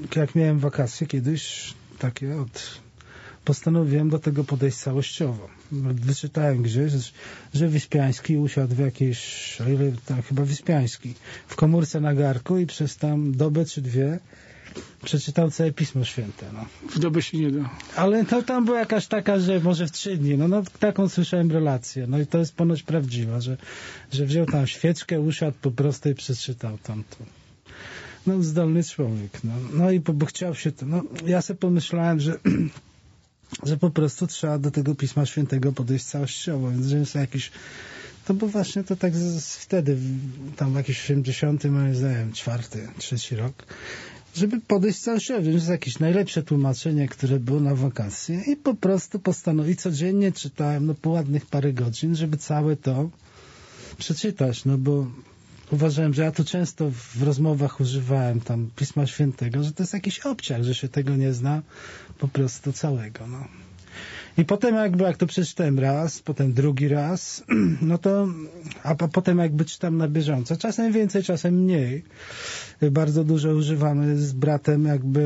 jak miałem wakacje kiedyś, takie postanowiłem do tego podejść całościowo. Wyczytałem gdzieś, że Wyspiański usiadł w jakiejś, o ile tam chyba Wyspiański, w komórce na garku i przez tam dobę czy dwie przeczytał całe Pismo Święte. No. W dobę się nie da. Ale to tam była jakaś taka, że może w 3 dni. No taką słyszałem relację. No i to jest ponoć prawdziwa, że wziął tam świeczkę, usiadł po prostu i przeczytał tamto. No zdolny człowiek. No i bo chciał się to. No, ja sobie pomyślałem, że po prostu trzeba do tego Pisma Świętego podejść całościowo, więc że jest jakiś, to było właśnie to tak wtedy, tam w jakiś 80, moim zdaniem, 4., 3 rok, żeby podejść całościowo, więc jest jakieś najlepsze tłumaczenie, które było na wakacje i po prostu postanowić, codziennie czytałem, po ładnych parę godzin, żeby całe to przeczytać, bo uważałem, że ja tu często w rozmowach używałem tam Pisma Świętego, że to jest jakiś obciach, że się tego nie zna po prostu całego. No. I potem jak to przeczytałem raz, potem drugi raz, a potem czytam na bieżąco. Czasem więcej, czasem mniej. Bardzo dużo używamy z bratem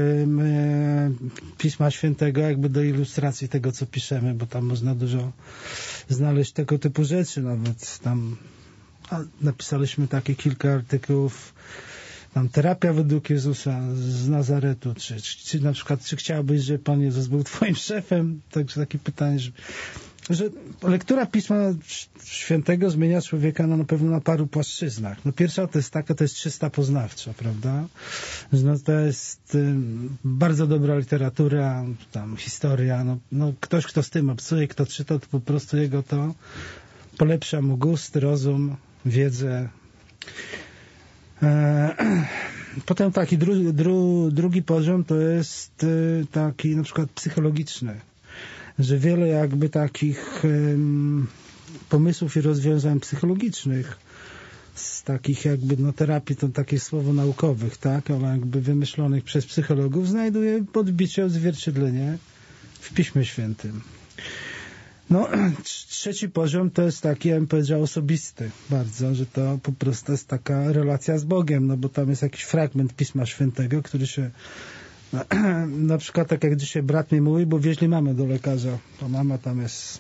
Pisma Świętego do ilustracji tego, co piszemy, bo tam można dużo znaleźć tego typu rzeczy, nawet tam napisaliśmy takie kilka artykułów, tam terapia według Jezusa z Nazaretu, czy na przykład, czy chciałbyś, że Pan Jezus był twoim szefem? Także takie pytanie, że lektura Pisma Świętego zmienia człowieka na pewno na paru płaszczyznach. Pierwsza to jest taka, to jest czysta poznawcza, prawda? To jest bardzo dobra literatura, tam historia, ktoś, kto z tym obcuje, kto czyta, to po prostu jego to polepsza mu gust, rozum, wiedzę. Potem taki drugi poziom to jest taki na przykład psychologiczny, że wiele takich pomysłów i rozwiązań psychologicznych z takich terapii, to takie słowo naukowych, tak, ale wymyślonych przez psychologów znajduje odbicie, odzwierciedlenie w Piśmie Świętym. Trzeci poziom to jest taki, ja bym powiedział, osobisty bardzo, że to po prostu jest taka relacja z Bogiem, bo tam jest jakiś fragment Pisma Świętego, który się na przykład, tak jak dzisiaj brat mi mówi, bo wieźli mamę do lekarza, to mama tam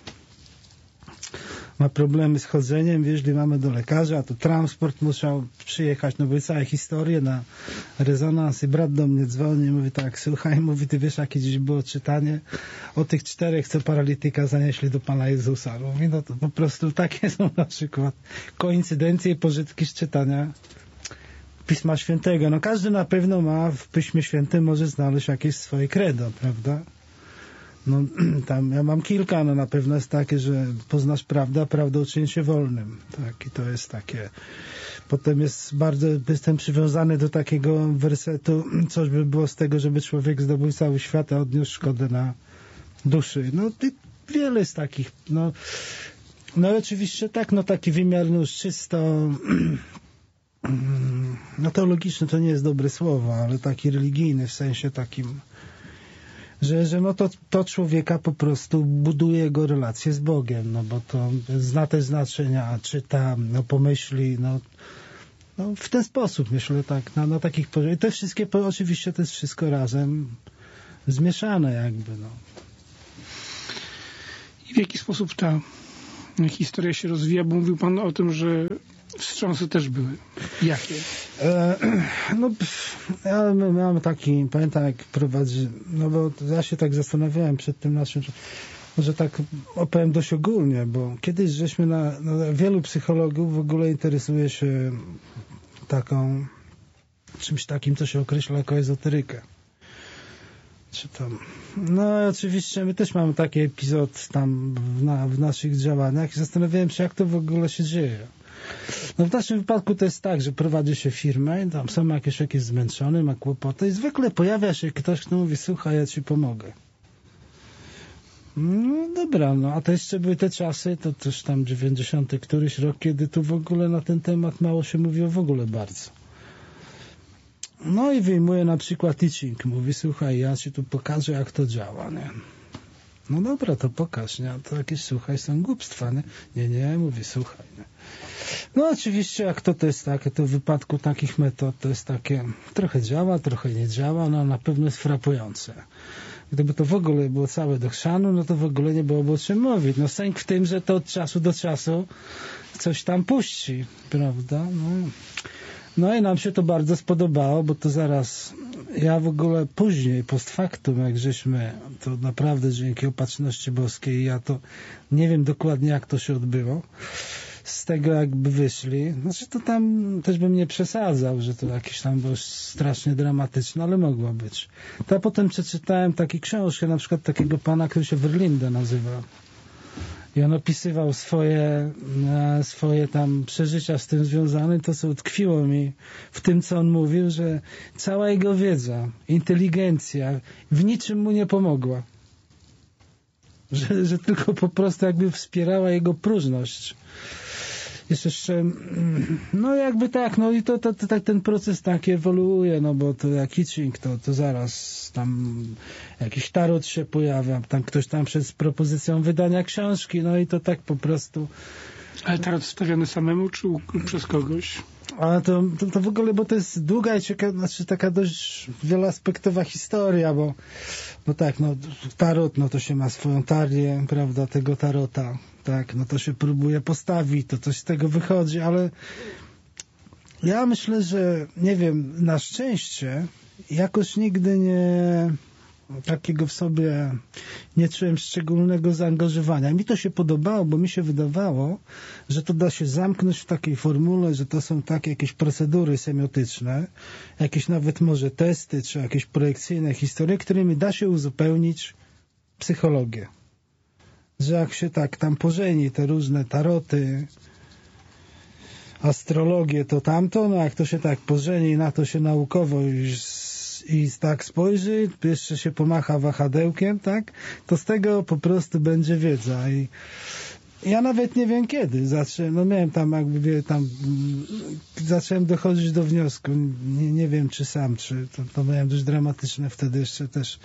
ma problemy z chodzeniem, wieźli mamę do lekarza, a tu transport musiał przyjechać, były całe historie na rezonans i brat do mnie dzwoni i mówi tak, słuchaj, mówi, ty wiesz, jakie dziś było czytanie o tych 4, co paralityka zanieśli do Pana Jezusa. Mówi, to po prostu takie są na przykład koincydencje i pożytki z czytania Pisma Świętego. Każdy na pewno ma w Piśmie Świętym, może znaleźć jakieś swoje credo, prawda? Tam ja mam kilka, na pewno jest takie, że poznasz prawdę, a prawda uczyni się wolnym. Tak, i to jest takie. Potem jestem przywiązany do takiego wersetu, coś by było z tego, żeby człowiek zdobył cały świat, a odniósł szkodę na duszy. Wiele jest takich. Oczywiście tak, taki wymiar czysto teologiczny to nie jest dobre słowo, ale taki religijny, w sensie takim, że to człowieka po prostu buduje jego relacje z Bogiem, bo to zna te znaczenia, czyta, pomyśli, w ten sposób myślę, tak, na takich poziomach. I te wszystkie, oczywiście to jest wszystko razem zmieszane I w jaki sposób ta historia się rozwija, bo mówił Pan o tym, że wstrząsy też były. Jakie? Ja miałem taki, pamiętam jak prowadzi, bo ja się tak zastanawiałem przed tym naszym, może tak opowiem dość ogólnie, bo kiedyś żeśmy wielu psychologów w ogóle interesuje się czymś takim, co się określa jako ezoterykę. Czy tam, oczywiście my też mamy taki epizod tam w naszych działaniach i zastanawiałem się, jak to w ogóle się dzieje. W naszym wypadku to jest tak, że prowadzi się firmę i tam są jakieś zmęczony, ma kłopoty i zwykle pojawia się ktoś, kto mówi, słuchaj, ja ci pomogę. Dobra, a to jeszcze były te czasy, to też tam 90. któryś rok, kiedy tu w ogóle na ten temat mało się mówiło w ogóle bardzo. I wyjmuje na przykład teaching, mówi, słuchaj, ja ci tu pokażę, jak to działa, nie? Dobra, to pokaż, nie? To jakieś, słuchaj, są głupstwa, nie? Nie, mówi, słuchaj, nie? No oczywiście, jak to jest takie, to w wypadku takich metod to jest takie, trochę działa, trochę nie działa, no na pewno jest frapujące. Gdyby to w ogóle było całe do chrzanu, no to w ogóle nie byłoby o czym mówić. No sęk w tym, że to od czasu do czasu coś tam puści, prawda? No i nam się to bardzo spodobało, bo to zaraz, ja w ogóle później, post factum, jak żeśmy, to naprawdę dzięki opatrzności boskiej, ja to nie wiem dokładnie jak to się odbyło, z tego jakby wyszli, znaczy to tam też bym nie przesadzał, że to jakieś tam było strasznie dramatyczne, ale mogło być. To ja potem przeczytałem takie książkę, na przykład takiego pana, który się Verlinde nazywa. I on opisywał swoje tam przeżycia z tym związane, to co utkwiło mi w tym, co on mówił, że cała jego wiedza, inteligencja w niczym mu nie pomogła. Że tylko po prostu jakby wspierała jego próżność. Jest jeszcze, no jakby tak, no i to ten proces tak ewoluuje, no bo to jak Kitching, to zaraz tam jakiś tarot się pojawia, tam ktoś tam przez propozycją wydania książki, no i to tak po prostu. Ale tarot stawiany samemu, czy przez kogoś? Ale to w ogóle, bo to jest długa i ciekawa, znaczy taka dość wieloaspektowa historia, bo tak, no tarot, no to się ma swoją tarię, prawda, tego tarota, tak, no to się próbuje postawić, to coś z tego wychodzi, ale ja myślę, że nie wiem, na szczęście jakoś nigdy takiego w sobie nie czułem szczególnego zaangażowania. Mi to się podobało, bo mi się wydawało, że to da się zamknąć w takiej formule, że to są takie jakieś procedury semiotyczne, jakieś nawet może testy, czy jakieś projekcyjne historie, którymi da się uzupełnić psychologię. Że jak się tak tam pożeni te różne taroty, astrologię, to tamto, no jak to się tak pożeni, na to się naukowo i tak spojrzy, jeszcze się pomacha wahadełkiem, tak, to z tego po prostu będzie wiedza. I ja nawet nie wiem kiedy miałem tam zacząłem dochodzić do wniosku, nie wiem czy sam, czy to miałem dość dramatyczne wtedy jeszcze też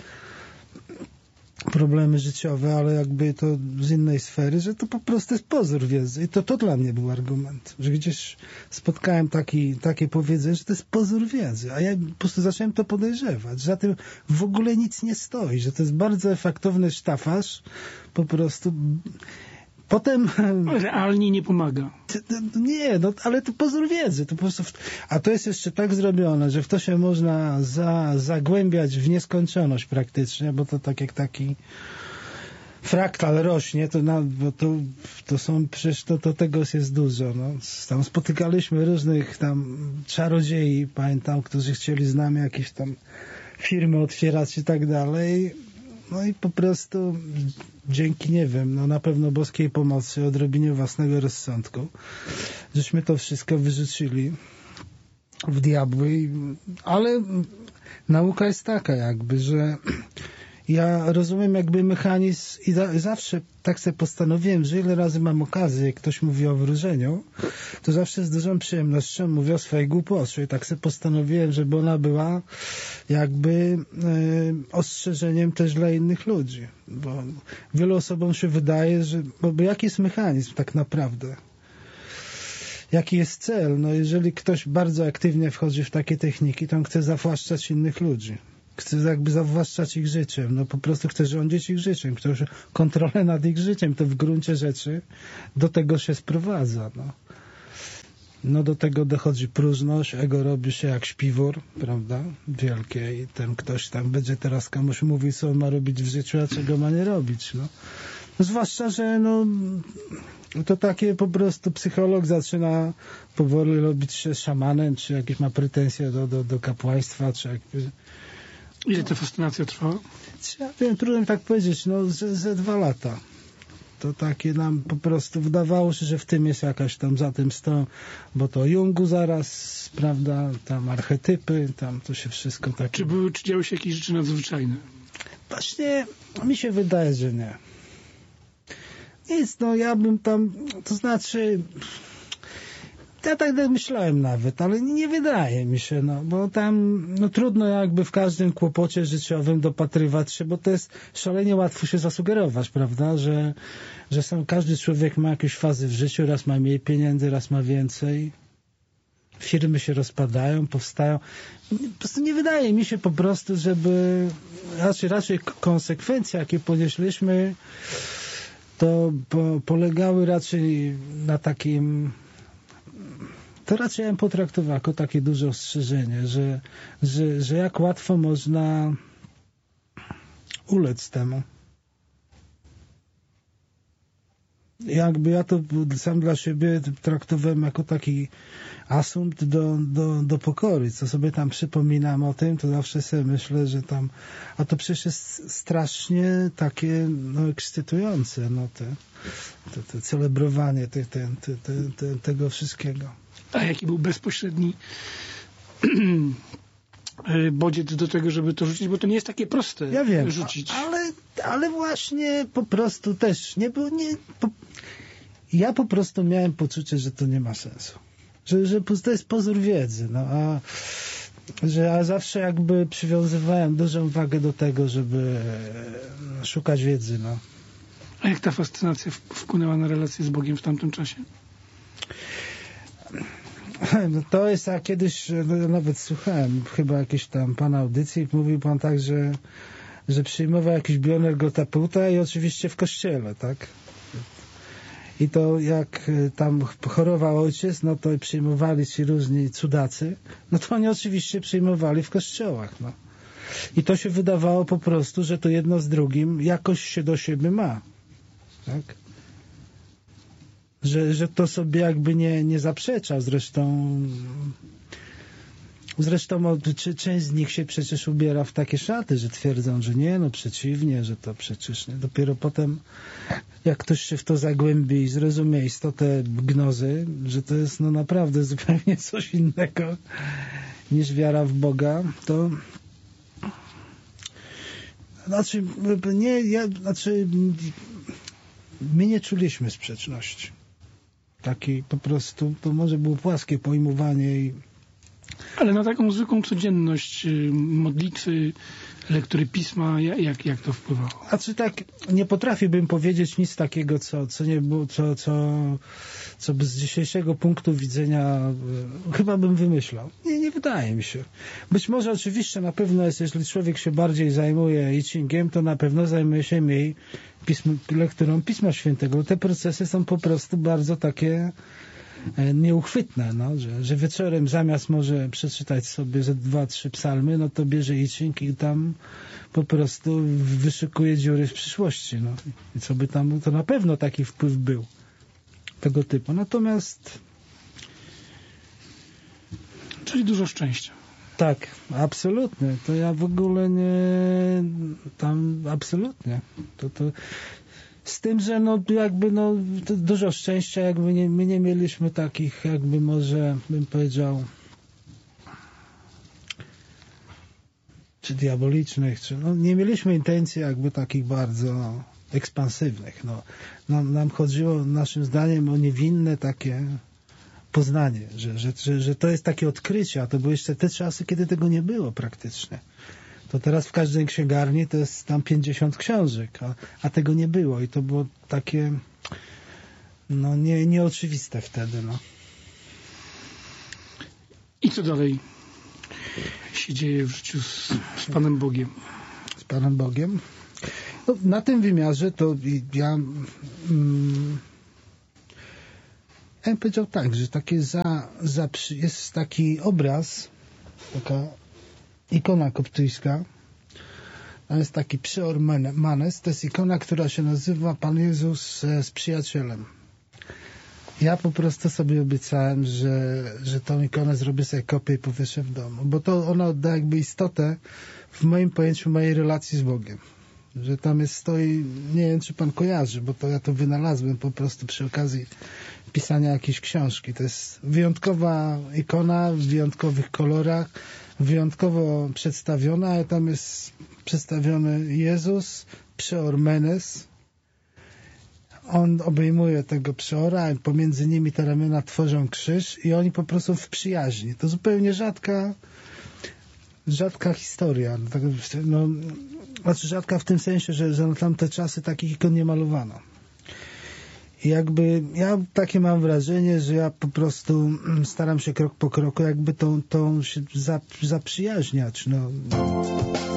problemy życiowe, ale jakby to z innej sfery, że to po prostu jest pozór wiedzy. I to dla mnie był argument, że gdzieś spotkałem takie powiedzenie, że to jest pozór wiedzy, a ja po prostu zacząłem to podejrzewać, że za tym w ogóle nic nie stoi, że to jest bardzo efektowny sztafaż, po prostu. Potem. Realnie nie pomaga. Nie, no ale to pozór wiedzy. To po prostu, a to jest jeszcze tak zrobione, że w to się można zagłębiać w nieskończoność praktycznie, bo to tak jak taki fraktal rośnie, bo to są, przecież to tego jest dużo. No. Tam spotykaliśmy różnych tam czarodziei, pamiętam, którzy chcieli z nami jakieś tam firmy otwierać i tak dalej. No i po prostu dzięki, nie wiem, no na pewno boskiej pomocy, odrobinie własnego rozsądku, żeśmy to wszystko wyrzucili w diabły, ale nauka jest taka jakby, że ja rozumiem jakby mechanizm i zawsze tak sobie postanowiłem, że ile razy mam okazję, jak ktoś mówi o wróżeniu, to zawsze z dużą przyjemnością mówię o swojej głupocie. I tak sobie postanowiłem, żeby ona była jakby ostrzeżeniem też dla innych ludzi. Bo wielu osobom się wydaje, że bo jaki jest mechanizm tak naprawdę? Jaki jest cel? No jeżeli ktoś bardzo aktywnie wchodzi w takie techniki, to on chce zawłaszczać innych ludzi. Chce jakby zawłaszczać ich życiem. No po prostu chce rządzić ich życiem. Chce kontrolę nad ich życiem. To w gruncie rzeczy do tego się sprowadza. No do tego dochodzi próżność. Ego robi się jak śpiwór, prawda? Wielkie. I ten ktoś tam będzie teraz komuś mówił, co on ma robić w życiu, a czego ma nie robić. No. Zwłaszcza, że to takie po prostu psycholog zaczyna powoli robić się szamanem, czy jakieś ma pretensje do kapłaństwa, czy jakby. Ile ta fascynacja trwała? Ja wiem, trudno mi tak powiedzieć, ze 2 lata. To takie nam po prostu wydawało się, że w tym jest jakaś tam za tym stron, bo to Jungu zaraz, prawda, tam archetypy, tam to się wszystko tak. Czy działy się jakieś rzeczy nadzwyczajne? Właśnie mi się wydaje, że nie. Nic, ja bym tam, to znaczy Ja tak myślałem nawet, ale nie wydaje mi się, no, bo tam trudno jakby w każdym kłopocie życiowym dopatrywać się, bo to jest szalenie łatwo się zasugerować, prawda, że każdy człowiek ma jakieś fazy w życiu, raz ma mniej pieniędzy, raz ma więcej. Firmy się rozpadają, powstają. Po prostu nie wydaje mi się po prostu, żeby raczej konsekwencje, jakie ponieśliśmy, to polegały raczej na takim, to raczej ja bym potraktował jako takie duże ostrzeżenie, że jak łatwo można ulec temu. Jakby ja to sam dla siebie traktowałem jako taki asumpt do pokory. Co sobie tam przypominam o tym, to zawsze sobie myślę, że tam, a to przecież jest strasznie takie ekscytujące, te celebrowanie tego wszystkiego. A jaki był bezpośredni bodziec do tego, żeby to rzucić, bo to nie jest takie proste, ja wiem, rzucić. Ale właśnie po prostu też ja po prostu miałem poczucie, że to nie ma sensu. Że to jest pozór wiedzy, a zawsze jakby przywiązywałem dużą wagę do tego, żeby szukać wiedzy, A jak ta fascynacja wpłynęła na relacje z Bogiem w tamtym czasie? To jest, a kiedyś nawet słuchałem chyba jakiejś tam pana audycji, mówił pan tak, że przyjmował jakiś bioenergoterapeuta i oczywiście w kościele, tak? I to jak tam chorował ojciec, no to przyjmowali ci różni cudacy, no to oni oczywiście przyjmowali w kościołach, I to się wydawało po prostu, że to jedno z drugim jakoś się do siebie ma, tak? Że to sobie jakby nie zaprzecza. Zresztą część z nich się przecież ubiera w takie szaty, że twierdzą, że nie, przeciwnie, że to przecież nie. Dopiero potem, jak ktoś się w to zagłębi i zrozumie istotę gnozy, że to jest naprawdę zupełnie coś innego niż wiara w Boga, to my nie czuliśmy sprzeczności. Taki po prostu, to może było płaskie pojmowanie. Ale na taką zwykłą codzienność modlitwy, lektury pisma, jak to wpływało? Tak, nie potrafiłbym powiedzieć nic takiego, co nie było, co by z dzisiejszego punktu widzenia chyba bym wymyślał. Nie wydaje mi się. Być może oczywiście na pewno jest, jeśli człowiek się bardziej zajmuje I Chingiem, to na pewno zajmuje się mniej lekturą Pisma Świętego. Te procesy są po prostu bardzo takie nieuchwytne, że wieczorem zamiast może przeczytać sobie ze 2-3 psalmy, to bierze I Ching i tam po prostu wyszukuje dziury w przyszłości. I co by tam, to na pewno taki wpływ był tego typu. Natomiast czyli dużo szczęścia. Tak, absolutnie. To ja w ogóle absolutnie. To z tym, że dużo szczęścia, jakby my nie mieliśmy takich, jakby może bym powiedział, czy diabolicznych, czy nie mieliśmy intencji jakby takich bardzo ekspansywnych. Nam chodziło naszym zdaniem o niewinne takie poznanie, że to jest takie odkrycie, a to były jeszcze te czasy, kiedy tego nie było praktycznie. To teraz w każdej księgarni to jest tam 50 książek, a tego nie było i to było takie nieoczywiste wtedy. I co dalej się dzieje w życiu z Panem Bogiem? Z Panem Bogiem? Na tym wymiarze to ja bym powiedział tak, że takie jest taki obraz, taka ikona koptyjska, to jest taki Przyor Manes, to jest ikona, która się nazywa Pan Jezus z przyjacielem. Ja po prostu sobie obiecałem, że tą ikonę zrobię sobie kopię i powieszę w domu, bo to ona odda jakby istotę w moim pojęciu mojej relacji z Bogiem. Że tam stoi, nie wiem czy pan kojarzy, bo to ja to wynalazłem po prostu przy okazji pisania jakiejś książki. To jest wyjątkowa ikona w wyjątkowych kolorach, wyjątkowo przedstawiona, ale tam jest przedstawiony Jezus, Przyor Menes. on obejmuje tego przeora, pomiędzy nimi te ramiona tworzą krzyż i oni po prostu w przyjaźni. To zupełnie rzadka historia. No, znaczy rzadka w tym sensie, że na tamte czasy takich ikon nie malowano. I jakby ja takie mam wrażenie, że ja po prostu staram się krok po kroku jakby tą się zaprzyjaźniać. No.